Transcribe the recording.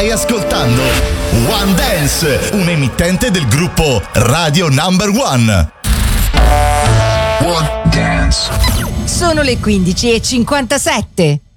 Stai ascoltando One Dance, un emittente del gruppo Radio Number One. One Dance. Sono le 15:57.